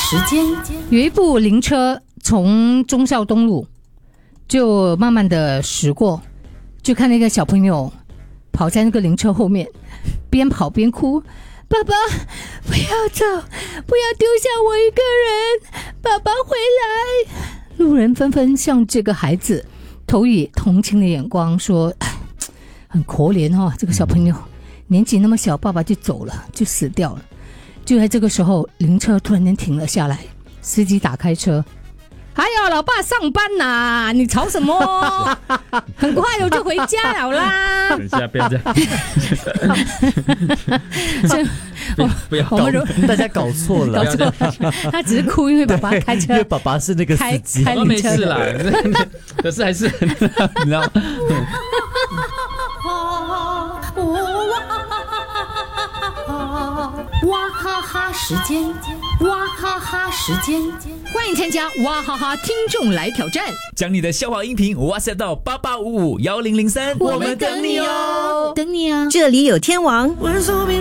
时间， 有一部灵车从忠孝东路就慢慢的驶过，就看那个小朋友跑在那个灵车后面，边跑边哭，爸爸不要走，不要丢下我一个人，爸爸回来。路人纷纷向这个孩子投以同情的眼光，说很可怜哦，这个小朋友年纪那么小，爸爸就走了，就死掉了。就在这个时候，灵车突然间停了下来，司机打开车，哎呦，老爸上班呐，你吵什么？很快我就回家了啦。 等一下，不要这样，不要搞大家搞错了， 他只是哭，因为爸爸开车， 因为爸爸是那个司机， 开没事啦。可是还是你知道。 哇哈哈时间，哇哈哈时间， 欢迎参加哇哈哈听众来挑战， 将你的笑话音频 WhatsApp 到88551003， 我们等你哦， 等你啊！ 这里有天王。